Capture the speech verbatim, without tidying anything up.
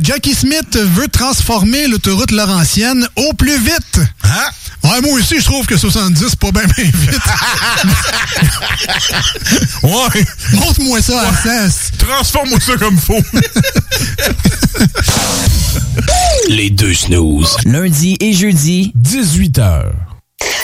Jackie Smith veut transformer l'autoroute Laurentienne au plus vite. Hein? Ouais, moi aussi, je trouve que soixante-dix, c'est pas bien bien vite. Ouais. Montre-moi ça à cent. Transforme-moi ça comme faut. Les deux snooze. Lundi et jeudi, dix-huit heures.